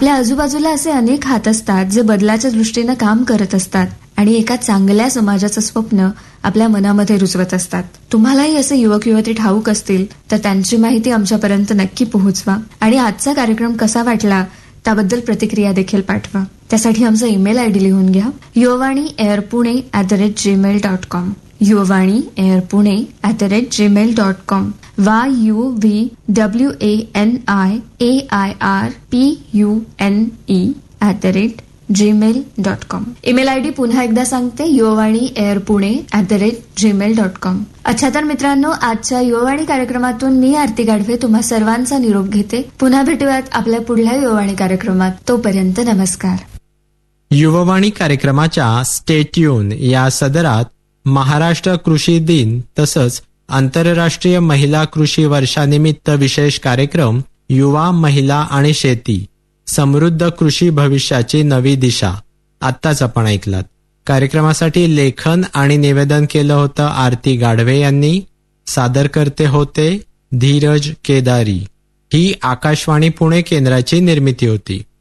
आपल्या आजूबाजूला असे अनेक हात असतात जे बदलाच्या दृष्टीनं काम करत असतात आणि एका चांगल्या समाजाचं स्वप्न आपल्या मनामध्ये रुजवत असतात. तुम्हालाही असे युवक युवती ठाऊक असतील तर त्यांची माहिती आमच्यापर्यंत नक्की पोहोचवा आणि आजचा कार्यक्रम कसा वाटला त्याबद्दल प्रतिक्रिया देखील पाठवा. त्यासाठी आमचा ईमेल आयडी लिहून घ्या, yuvaaniairpune@gmail.com. yuvaaniairpune@gmail.com. yuvaaniairpune@gmail.com. Email ID पुन्हा एकदा सांगते, yuvaaniairpune@gmail.com. अच्छा, तर मित्रांनो, आजच्या युववाणी कार्यक्रमातून मी आरती गाढवे तुम्हा सर्वांचा निरोप घेते. पुन्हा भेटूयात आपल्या पुढल्या युववाणी कार्यक्रमात. तोपर्यंत नमस्कार. युववाणी कार्यक्रमाच्या स्टे ट्यून या सदरात महाराष्ट्र कृषी दिन तसंच आंतरराष्ट्रीय महिला कृषी वर्षानिमित्त विशेष कार्यक्रम युवा, महिला आणि शेती, समृद्ध कृषी भविष्याची नवी दिशा आत्ताच आपण ऐकलात. कार्यक्रमासाठी लेखन आणि निवेदन केलं होतं आरती गाढवे यांनी. सादरकर्ते होते धीरज केदारी. ही आकाशवाणी पुणे केंद्राची निर्मिती होती.